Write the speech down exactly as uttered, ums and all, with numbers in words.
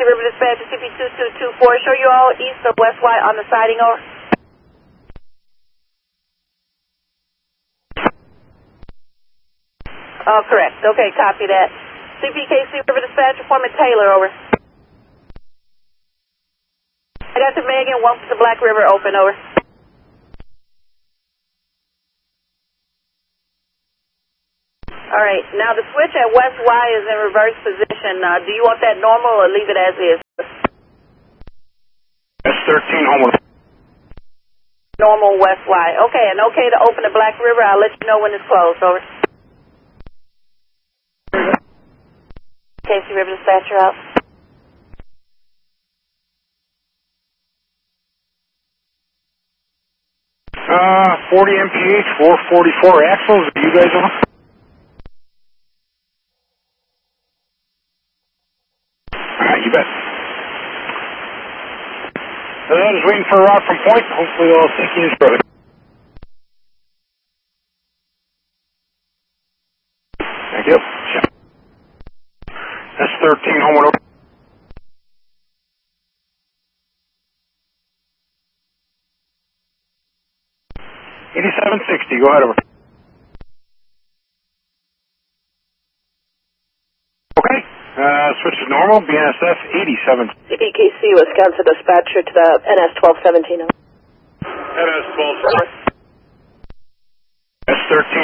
River Dispatch, C P two two two four. Show you all east of West Y on the siding, over. Oh, correct. Okay, copy that. C P K C River Dispatch, Informant Taylor, over. I got the Megan, one for the Black River, open, over. All right, now the switch at West Y is in reverse position. Uh, do you want that normal or leave it as is? S thirteen, home. Normal West Y. Okay, and okay to open the Black River. I'll let you know when it's closed, over. K C River Dispatcher out. Uh, forty M P H, four forty-four axles. Are you guys on? Alright, you bet. So that is waiting for a route from point. Hopefully they'll take you in shortly. Thank you. S thirteen, home over. eighty-seven sixty, go ahead, over. Okay, uh, switch is normal, B N S F eighty-seven. C P K C, Wisconsin Dispatcher to the N S twelve seventeen. N S twelve seventeen. S thirteen.